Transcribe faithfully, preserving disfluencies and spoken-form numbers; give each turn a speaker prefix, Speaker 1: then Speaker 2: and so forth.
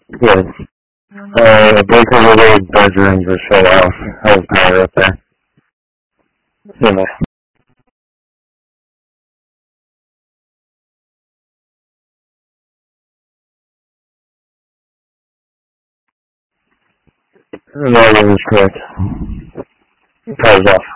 Speaker 1: Good. Uh, Baker Willie bedroom for shut off. I was power up there. You know. That is correct. Power's off.